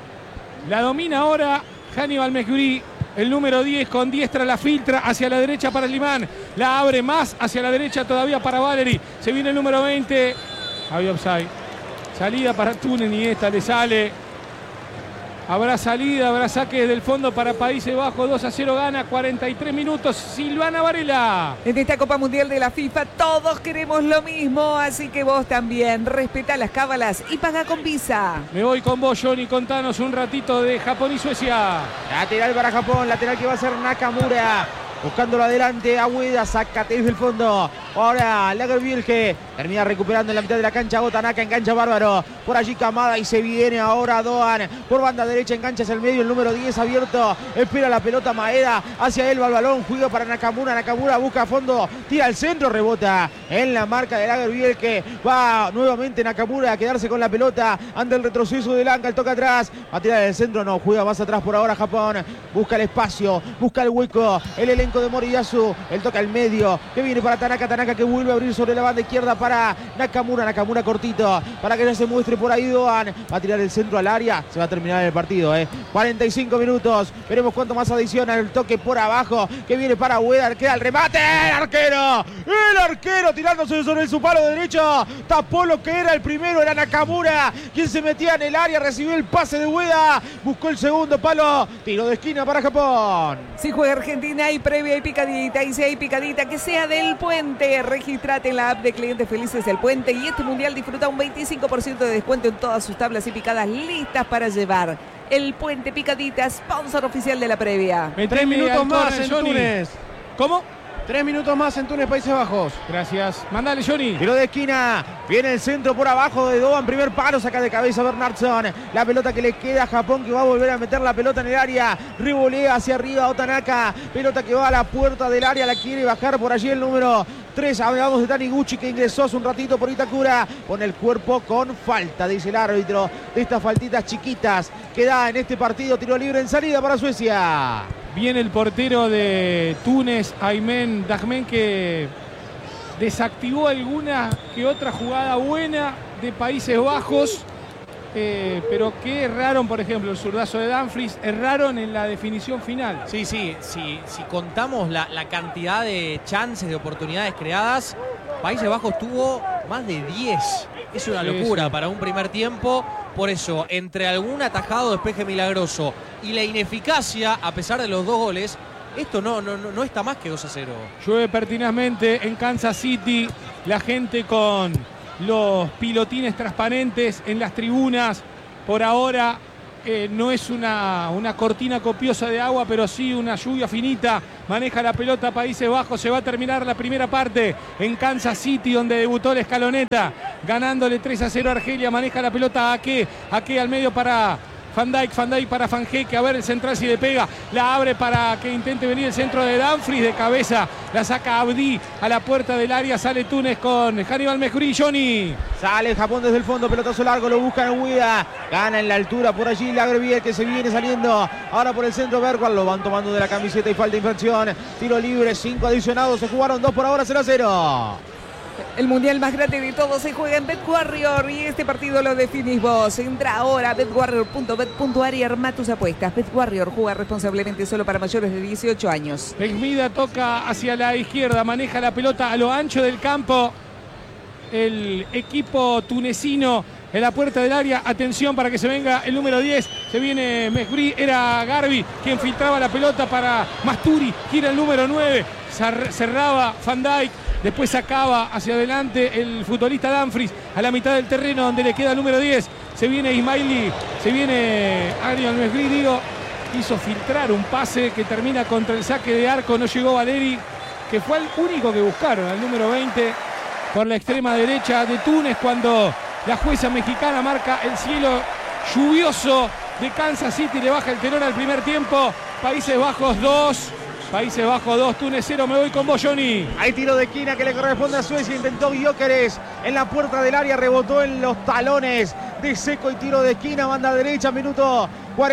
La domina ahora Hannibal Mejbri, el número 10, con diestra la filtra hacia la derecha para Limán. La abre más hacia la derecha todavía para Valery. Se viene el número 20, había offside. Salida para Túnez y esta le sale. Habrá salida, habrá saque desde el fondo para Países Bajos. 2-0 gana, 43 minutos. Silvana Varela. En esta Copa Mundial de la FIFA todos queremos lo mismo, así que vos también. Respetá las cábalas y paga con Visa. Me voy con vos, Johnny. Contanos un ratito de Japón y Suecia. Lateral para Japón, lateral que va a ser Nakamura. Buscándolo adelante, Agüeda, sácate desde el fondo. Ahora Lagerbielke que termina recuperando en la mitad de la cancha. Tanaka, engancha bárbaro. Por allí Kamada y se viene ahora Doan. Por banda derecha, engancha hacia el medio. El número 10 abierto. Espera la pelota Maeda. Hacia él va el balón. Juega para Nakamura. Nakamura busca a fondo. Tira al centro, rebota en la marca de Lagerbielke que va nuevamente Nakamura a quedarse con la pelota ante el retroceso de Lanka. El toca atrás. Va a tirar el centro. No, juega más atrás por ahora Japón. Busca el espacio. Busca el hueco. El elenco de Moriyasu, el toca al medio, que viene para Tanaka, Tanaka que vuelve a abrir sobre la banda izquierda para Nakamura, Nakamura cortito, para que ya se muestre por ahí Doan, va a tirar el centro al área, se va a terminar el partido, 45 minutos, veremos cuánto más adiciona el toque por abajo, que viene para Ueda, queda el remate, el arquero tirándose sobre su palo derecho, tapó lo que era el primero, era Nakamura, quien se metía en el área, recibió el pase de Ueda, buscó el segundo palo, tiro de esquina para Japón. Si juega Argentina hay previa y picadita, y si hay picadita que sea del Puente. Regístrate en la app de Clientes Felices El Puente y este mundial disfruta un 25% de descuento en todas sus tablas y picadas listas para llevar. El Puente Picadita, sponsor oficial de la previa. 3 minutos más en Túnez. ¿Cómo? 3 minutos más en Túnez, Países Bajos. Gracias. Mandale, Johnny. Tiro de esquina. Viene el centro por abajo de Doan. Primer palo. Saca de cabeza Bernardsson. La pelota que le queda a Japón, que va a volver a meter la pelota en el área. Revolea hacia arriba Otanaka. Pelota que va a la puerta del área. La quiere bajar por allí el número 3. Hablamos de Taniguchi, que ingresó hace un ratito por Itakura. Pone el cuerpo con falta, dice el árbitro. De estas faltitas chiquitas que da en este partido. Tiro libre en salida para Suecia. Viene el portero de Túnez, Aymen Dagmen, que desactivó alguna que otra jugada buena de Países Bajos, pero que erraron, por ejemplo, el zurdazo de Dumfries, erraron en la definición final. Sí, si contamos la cantidad de chances, de oportunidades creadas, Países Bajos tuvo más de 10. Es una locura para un primer tiempo. Por eso, entre algún atajado despeje milagroso y la ineficacia, a pesar de los 2 goles, Esto no está más que 2-0. Llueve pertinazmente en Kansas City. La gente con los pilotines transparentes en las tribunas. Por ahora no es una cortina copiosa de agua, pero sí una lluvia finita. Maneja la pelota Países Bajos. Se va a terminar la primera parte en Kansas City, donde debutó la escaloneta, ganándole 3-0 a Argelia. Maneja la pelota Ake al medio para Van Dijk para Fanjeque, a ver el central si le pega, la abre para que intente venir el centro de Dumfries, de cabeza la saca Abdi a la puerta del área, sale Túnez con Hannibal Mejbri. Johnny. Sale Japón desde el fondo, pelotazo largo, lo busca en Huida, gana en la altura por allí Lagerbier, que se viene saliendo ahora por el centro. Bergwall lo van tomando de la camiseta y falta infracción. Tiro libre, 5 adicionados, se jugaron 2 por ahora, 0-0. El mundial más grande de todos se juega en BetWarrior y este partido lo definís vos. Entra ahora a betwarrior.bet.ar y arma tus apuestas. BetWarrior, juega responsablemente, solo para mayores de 18 años. Mejmida toca hacia la izquierda, maneja la pelota a lo ancho del campo. El equipo tunecino en la puerta del área. Atención para que se venga el número 10. Se viene Mejbri, era Garbi quien filtraba la pelota para Masturi. Gira el número 9. Cerraba Van Dijk. Después sacaba hacia adelante el futbolista Dumfries a la mitad del terreno, donde le queda el número 10. Se viene Ismaili, se viene Ariel Mejbri, hizo filtrar un pase que termina contra el saque de arco. No llegó Valeri, que fue el único que buscaron, al número 20 por la extrema derecha de Túnez, cuando la jueza mexicana marca el cielo lluvioso de Kansas City. Le baja el telón al primer tiempo. Países Bajos 2. Países Bajos 2, Túnez 0. Me voy con vos, Johnny. Hay tiro de esquina que le corresponde a Suecia. Intentó Gyökeres en la puerta del área. Rebotó en los talones de Seco y tiro de esquina. Banda derecha, minuto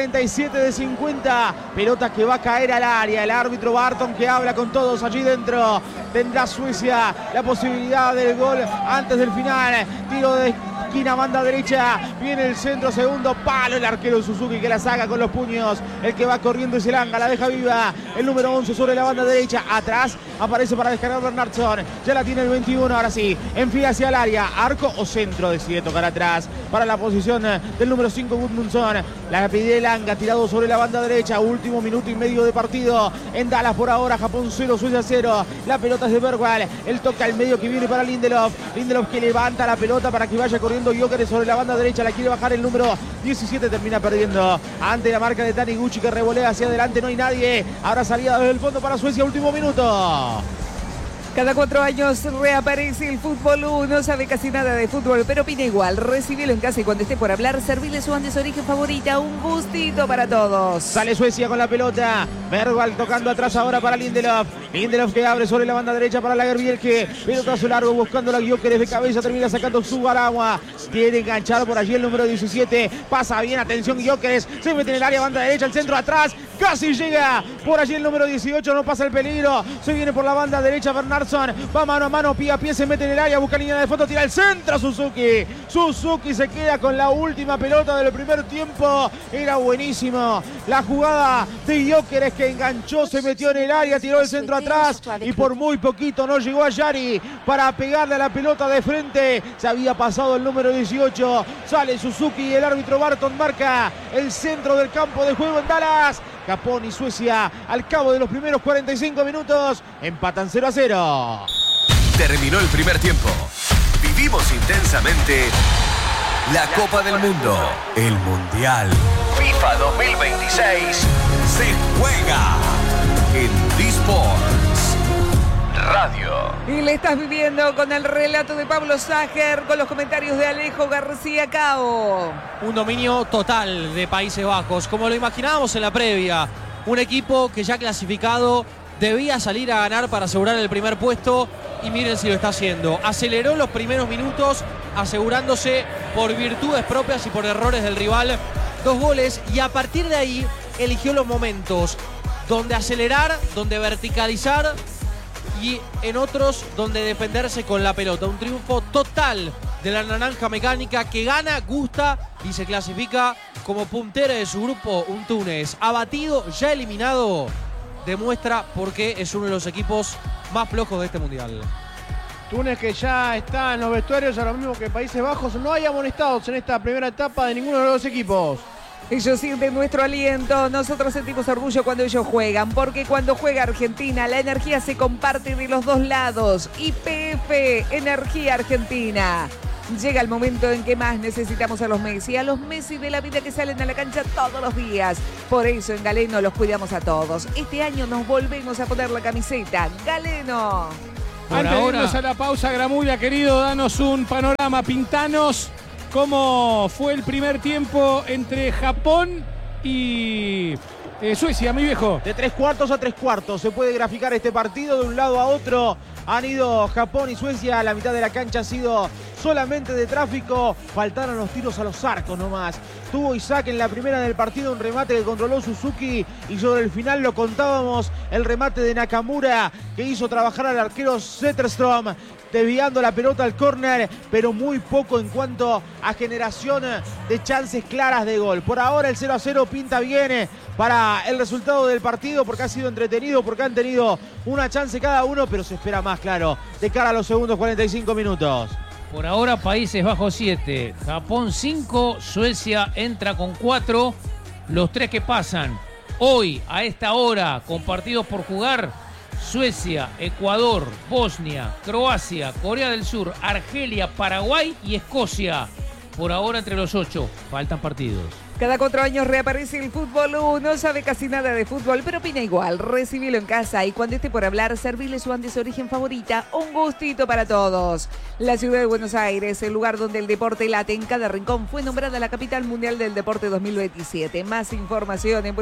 47 de 50. Pelota que va a caer al área. El árbitro Barton, que habla con todos allí dentro. Tendrá Suecia la posibilidad del gol antes del final. Tiro de esquina, banda derecha. Viene el centro, segundo palo. El arquero Suzuki, que la saca con los puños. El que va corriendo es el Anga, la deja viva. El número 11 sobre la banda derecha. Atrás aparece para descargar Bernardsson. Ya la tiene el 21, ahora sí. Enfila hacia el área. Arco o centro, decide tocar atrás. Para la posición del número 5, Gudmundsson. La pide el Anga, tirado sobre la banda derecha. Último minuto y medio de partido en Dallas por ahora. Japón 0, Suecia 0. La pelota es de Bergwall. El toque al medio que viene para Lindelof. Lindelof que levanta la pelota para que vaya corriendo Gyökeres sobre la banda derecha. La quiere bajar el número 17. Termina perdiendo ante la marca de Taniguchi, que revolea hacia adelante. No hay nadie. Ahora salida desde el fondo para Suecia. Último minuto. Cada 4 años reaparece el fútbol. No sabe casi nada de fútbol, pero opina igual. Recibilo en casa y cuando esté por hablar, servirle su Andes Origen favorita. Un gustito para todos. Sale Suecia con la pelota. Bergwall tocando atrás ahora para Lindelof. Lindelof que abre sobre la banda derecha para Lagerbier, que pelotazo largo buscando la Gyökeres de cabeza. Termina sacando su Aragua. Tiene enganchado por allí el número 17. Pasa bien, atención Gyökeres. Se mete en el área, banda derecha, el centro atrás. Casi llega por allí el número 18. No pasa el peligro. Se viene por la banda derecha Bernardsson. Va mano a mano, pie a pie, se mete en el área, busca línea de fondo, tira el centro Suzuki. Suzuki se queda con la última pelota del primer tiempo. Era buenísimo la jugada de Gyökeres, que enganchó, se metió en el área, tiró el centro atrás y por muy poquito no llegó a Yari para pegarle a la pelota de frente. Se había pasado el número 18. Sale Suzuki y el árbitro Barton marca el centro del campo de juego en Dallas. Japón y Suecia al cabo de los primeros 45 minutos empatan 0-0. Terminó el primer tiempo. Vivimos intensamente la Copa del Mundo. El Mundial FIFA 2026 se juega en D-Sports Radio. Y le estás viviendo con el relato de Pablo Sager, con los comentarios de Alejo García Cao. Un dominio total de Países Bajos, como lo imaginábamos en la previa. Un equipo que ya clasificado debía salir a ganar para asegurar el primer puesto y miren si lo está haciendo. Aceleró los primeros minutos asegurándose por virtudes propias y por errores del rival 2 goles, y a partir de ahí eligió los momentos donde acelerar, donde verticalizar y en otros donde defenderse con la pelota. Un triunfo total de la naranja mecánica, que gana, gusta y se clasifica como puntera de su grupo. Un Túnez abatido, ya eliminado, demuestra por qué es uno de los equipos más flojos de este mundial. Túnez que ya está en los vestuarios, ahora mismo que Países Bajos. No hay amonestados en esta primera etapa de ninguno de los dos equipos. Ellos sienten nuestro aliento, nosotros sentimos orgullo cuando ellos juegan, porque cuando juega Argentina la energía se comparte de los dos lados. YPF, Energía Argentina. Llega el momento en que más necesitamos a los Messi de la vida que salen a la cancha todos los días. Por eso en Galeno los cuidamos a todos. Este año nos volvemos a poner la camiseta. Galeno. Antes de irnos a la pausa, Gramulia, querido, danos un panorama, pintanos cómo fue el primer tiempo entre Japón y Suecia, mi viejo. De 3/4 a 3/4 se puede graficar este partido de un lado a otro. Han ido Japón y Suecia, la mitad de la cancha ha sido solamente de tráfico. Faltaron los tiros a los arcos nomás. Tuvo Isaac en la primera del partido un remate que controló Suzuki y sobre el final lo contábamos, el remate de Nakamura que hizo trabajar al arquero Zetterström, desviando la pelota al córner, pero muy poco en cuanto a generación de chances claras de gol. Por ahora el 0-0 pinta bien para el resultado del partido porque ha sido entretenido, porque han tenido una chance cada uno, pero se espera más, claro, de cara a los segundos 45 minutos. Por ahora Países Bajos 7, Japón 5, Suecia entra con 4. Los tres que pasan hoy a esta hora con partidos por jugar: Suecia, Ecuador, Bosnia, Croacia, Corea del Sur, Argelia, Paraguay y Escocia. Por ahora entre los 8, faltan partidos. Cada 4 años reaparece el fútbol. No sabe casi nada de fútbol, pero opina igual. Recibilo en casa y cuando esté por hablar, servirle su Andes Origen favorita. Un gustito para todos. La ciudad de Buenos Aires, el lugar donde el deporte late en cada rincón, fue nombrada la capital mundial del deporte 2027. Más información en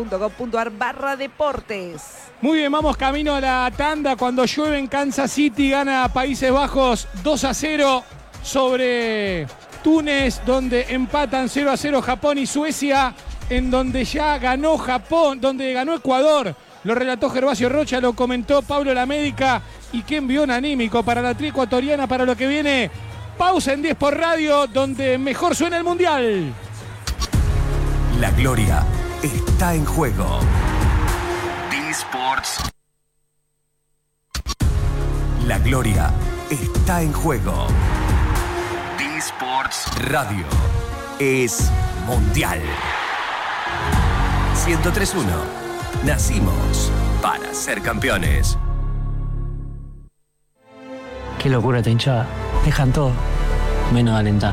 buenosaires.gov.ar/deportes. Muy bien, vamos camino a la tanda. Cuando llueve en Kansas City, gana Países Bajos 2-0 sobre Túnez, donde empatan 0-0 Japón y Suecia, en donde ya ganó Japón, donde ganó Ecuador. Lo relató Gervasio Rocha, lo comentó Pablo Lamédica, y qué envión anímico para la tri ecuatoriana para lo que viene. Pausa en 10 por radio, donde mejor suena el Mundial. La gloria está en juego. D-Sports. La gloria está en juego. D-Sports Radio es mundial. 103.1. Nacimos para ser campeones. Qué locura esta hinchada. Dejan todo, menos alentar.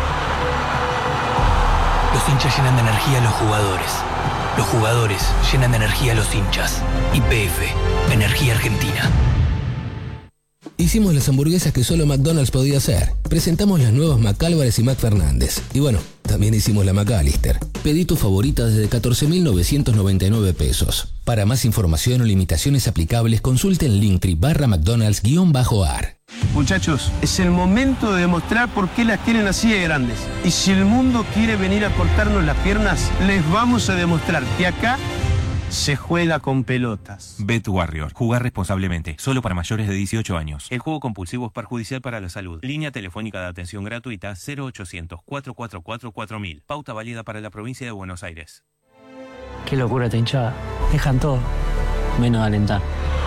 Los hinchas llenan de energía a los jugadores. Los jugadores llenan de energía a los hinchas. YPF, Energía Argentina. Hicimos las hamburguesas que solo McDonald's podía hacer. Presentamos las nuevas McAlvarez y McFernández. Y bueno, también hicimos la McAllister. Pedí tu favorita desde 14.999 pesos. Para más información o limitaciones aplicables, consulte en Linktree/McDonald's_ar. Muchachos, es el momento de demostrar por qué las tienen así de grandes. Y si el mundo quiere venir a cortarnos las piernas, les vamos a demostrar que acá se juega con pelotas. Bet Warrior. Jugar responsablemente. Solo para mayores de 18 años. El juego compulsivo es perjudicial para la salud. Línea telefónica de atención gratuita 0800-444-4000. Pauta válida para la provincia de Buenos Aires. Qué locura esta hinchada. Dejan todo, menos alentar.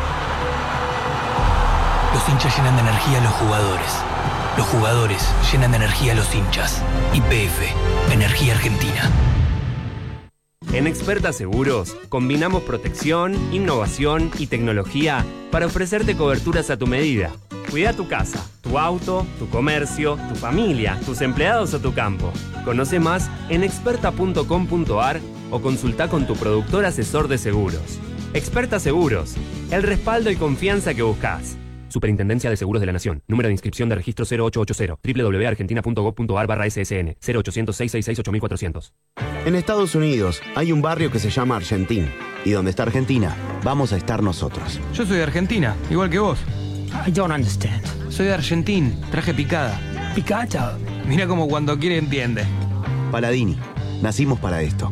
Los hinchas llenan de energía a los jugadores. Los jugadores llenan de energía a los hinchas. YPF, Energía Argentina. En Experta Seguros, combinamos protección, innovación y tecnología para ofrecerte coberturas a tu medida. Cuida tu casa, tu auto, tu comercio, tu familia, tus empleados o tu campo. Conoce más en experta.com.ar o consulta con tu productor asesor de seguros. Experta Seguros, el respaldo y confianza que buscas. Superintendencia de Seguros de la Nación. Número de inscripción de registro 0880. www.argentina.gov.ar/SSN. 0800-666-8400. En Estados Unidos hay un barrio que se llama Argentina. Y donde está Argentina, vamos a estar nosotros. Yo soy de Argentina, igual que vos. I don't understand. Soy de Argentina, traje picada. ¿Picada? Mira como cuando quiere entiende. Paladini, nacimos para esto.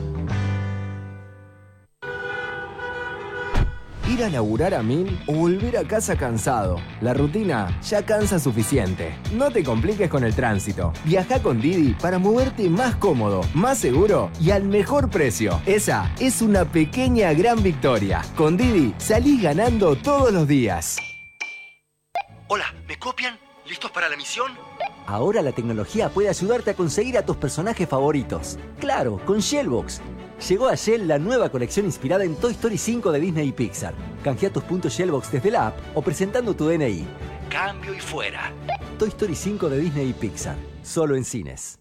Ir a laburar a 1000 o volver a casa cansado. La rutina ya cansa suficiente. No te compliques con el tránsito. Viaja con Didi para moverte más cómodo, más seguro y al mejor precio. Esa es una pequeña gran victoria. Con Didi salís ganando todos los días. Hola, ¿me copian? ¿Listos para la misión? Ahora la tecnología puede ayudarte a conseguir a tus personajes favoritos. Claro, con Shellbox. Llegó a Shell la nueva colección inspirada en Toy Story 5 de Disney y Pixar. Canjea tus puntos Shellbox desde la app o presentando tu DNI. Cambio y fuera. Toy Story 5 de Disney y Pixar. Solo en cines.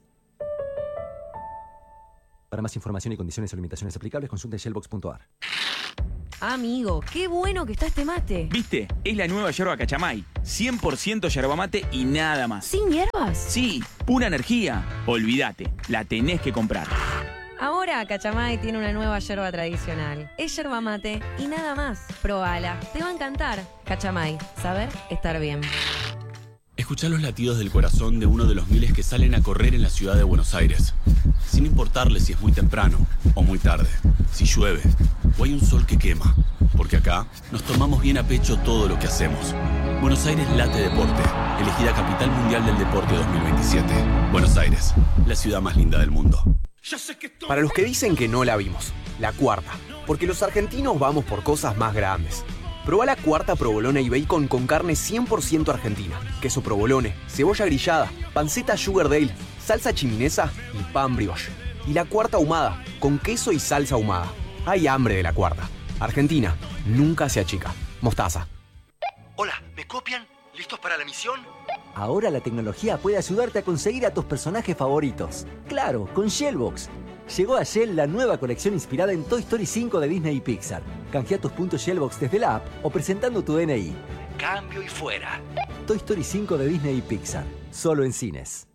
Para más información y condiciones o limitaciones aplicables, consulta shellbox.ar. Amigo, qué bueno que está este mate. ¿Viste? Es la nueva yerba Cachamay. 100% yerba mate y nada más. ¿Sin hierbas? Sí, pura energía. Olvídate, la tenés que comprar. Ahora Cachamay tiene una nueva yerba tradicional. Es yerba mate y nada más. Probala, te va a encantar. Cachamay, saber estar bien. Escuchá los latidos del corazón de uno de los miles que salen a correr en la ciudad de Buenos Aires. Sin importarle si es muy temprano o muy tarde, si llueve o hay un sol que quema. Porque acá nos tomamos bien a pecho todo lo que hacemos. Buenos Aires late deporte, elegida Capital Mundial del Deporte 2027. Buenos Aires, la ciudad más linda del mundo. Para los que dicen que no la vimos, la cuarta. Porque los argentinos vamos por cosas más grandes. Probá la cuarta provolone y bacon con carne 100% argentina. Queso provolone, cebolla grillada, panceta Sugar Dale, salsa chiminesa y pan brioche. Y la cuarta ahumada, con queso y salsa ahumada. Hay hambre de la cuarta. Argentina, nunca se achica. Mostaza. Hola, ¿me copian? ¿Listos para la misión? Ahora la tecnología puede ayudarte a conseguir a tus personajes favoritos. Claro, con Shellbox. Llegó a Shell la nueva colección inspirada en Toy Story 5 de Disney y Pixar. Canjea tus puntos Shellbox desde la app o presentando tu DNI. Cambio y fuera. Toy Story 5 de Disney y Pixar. Solo en cines.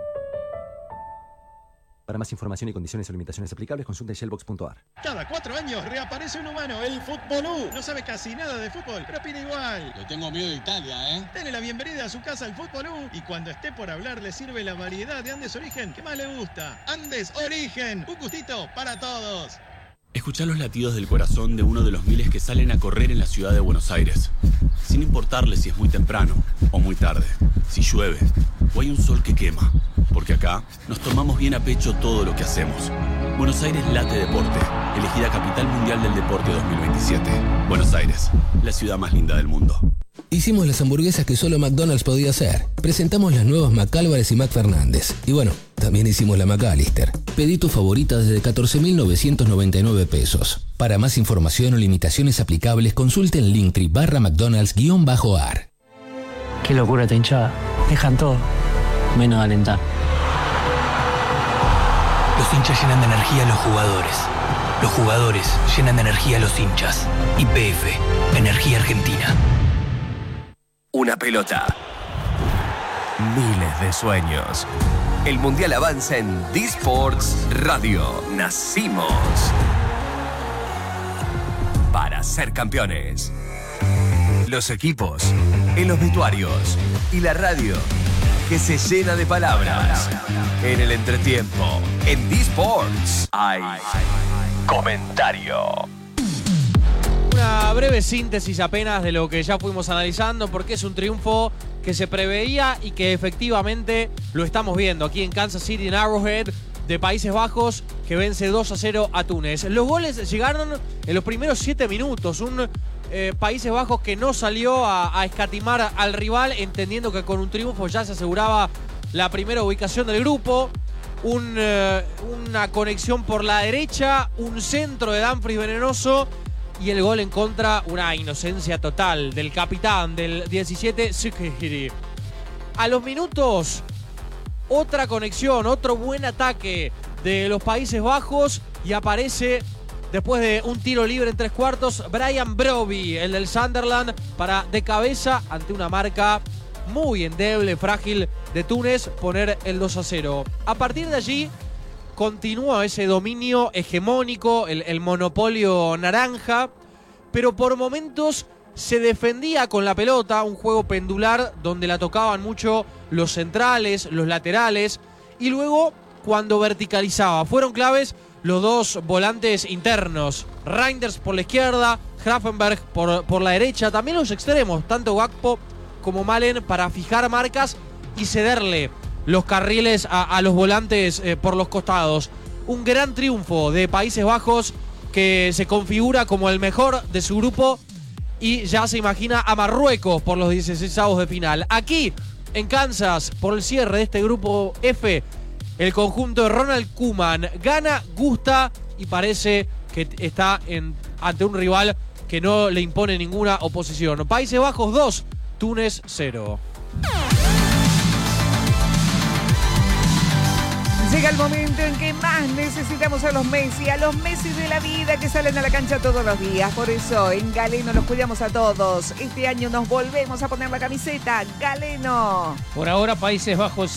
Para más información y condiciones o limitaciones aplicables, consulta shellbox.ar. Cada 4 años reaparece un humano, el Futbolú. No sabe casi nada de fútbol, pero opina igual. Le tengo miedo de Italia, ¿eh? Dele la bienvenida a su casa al Futbolú y cuando esté por hablar le sirve la variedad de Andes Origen que más le gusta. Andes Origen, un gustito para todos. Escuchá los latidos del corazón de uno de los miles que salen a correr en la ciudad de Buenos Aires. Sin importarle si es muy temprano o muy tarde, si llueve o hay un sol que quema. Porque acá nos tomamos bien a pecho todo lo que hacemos. Buenos Aires late deporte, elegida Capital Mundial del Deporte 2027. Buenos Aires, la ciudad más linda del mundo. Hicimos las hamburguesas que solo McDonald's podía hacer. Presentamos las nuevas McAlvarez y McFernández. Y bueno, también hicimos la McAllister. Pedí tu favorita desde 14.999 pesos. Para más información o limitaciones aplicables, consulte en Linktree/McDonald's_ar. Qué locura esta hinchada. Dejan todo, menos alentar. Los hinchas llenan de energía a los jugadores. Los jugadores llenan de energía a los hinchas. YPF, Energía Argentina. Una pelota. Miles de sueños. El Mundial avanza en D-Sports Radio. Nacimos para ser campeones. Los equipos, en los vestuarios y la radio que se llena de palabras. En el entretiempo, en D-Sports, hay comentario. Una breve síntesis apenas de lo que ya fuimos analizando, porque es un triunfo que se preveía y que efectivamente lo estamos viendo aquí en Kansas City, en Arrowhead, de Países Bajos, que vence 2-0 a Túnez. Los goles llegaron en los primeros 7 minutos. Un Países Bajos que no salió a escatimar al rival, entendiendo que con un triunfo ya se aseguraba la primera ubicación del grupo. Una conexión por la derecha, un centro de Dumfries venenoso y el gol en contra, una inocencia total del capitán del 17, Sukiri. A los minutos, otra conexión, otro buen ataque de los Países Bajos y aparece, después de un tiro libre en 3/4, Brian Brobbey, el del Sunderland, para de cabeza ante una marca muy endeble, frágil de Túnez, poner el 2-0. A partir de allí continúa ese dominio hegemónico, el monopolio naranja, pero por momentos se defendía con la pelota, un juego pendular donde la tocaban mucho los centrales, los laterales, y luego cuando verticalizaba fueron claves los dos volantes internos, Reinders por la izquierda, Grafenberg por la derecha, también los extremos, tanto Gakpo como Malen, para fijar marcas y cederle los carriles a los volantes por los costados. Un gran triunfo de Países Bajos que se configura como el mejor de su grupo y ya se imagina a Marruecos por los 16avos de final. Aquí En Kansas, por el cierre de este grupo F, el conjunto de Ronald Koeman gana, gusta y parece que está ante un rival que no le impone ninguna oposición. Países Bajos 2, Túnez 0. Llega el momento en que más necesitamos a los Messi de la vida que salen a la cancha todos los días. Por eso en Galeno los cuidamos a todos. Este año nos volvemos a poner la camiseta Galeno. Por ahora Países Bajos